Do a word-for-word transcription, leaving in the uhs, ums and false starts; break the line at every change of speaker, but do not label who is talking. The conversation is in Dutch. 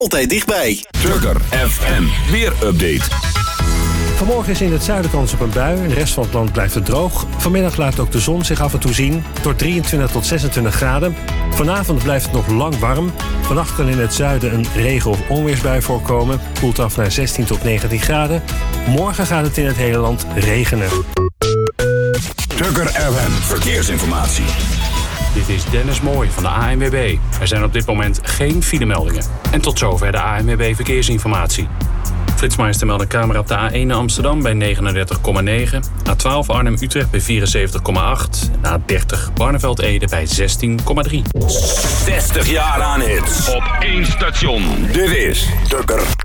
Altijd dichtbij.
Trucker F M Weerupdate.
Vanmorgen is in het zuiden kans op een bui. In de rest van het land blijft het droog. Vanmiddag laat ook de zon zich af en toe zien. Tot drieëntwintig tot zesentwintig graden. Vanavond blijft het nog lang warm. Vannacht kan in het zuiden een regen- of onweersbui voorkomen. Koelt af naar zestien tot negentien graden. Morgen gaat het in het hele land regenen.
Trucker F M Verkeersinformatie.
Dit is Dennis Mooij van de A N W B. Er zijn op dit moment geen filemeldingen. En tot zover de A N W B Verkeersinformatie. Flitsmeister meldt een camera op de A één naar Amsterdam bij negenendertig komma negen. A twaalf Arnhem-Utrecht bij vierenzeventig komma acht. En A dertig Barneveld-Ede bij zestien komma drie.
zestig jaar aan hits. Op één station. Dit is Trucker